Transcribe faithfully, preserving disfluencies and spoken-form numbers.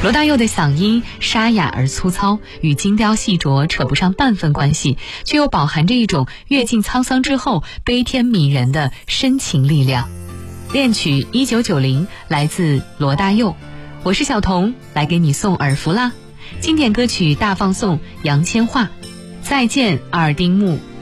罗大佑的嗓音沙哑而粗糙，与精雕细琢扯不上半分关系，却又饱含着一种阅尽沧桑之后悲天悯人的深情力量。恋曲一九九零来自罗大佑，我是小童，来给你送耳福啦。经典歌曲大放送，杨千嬅，再见阿尔丁木。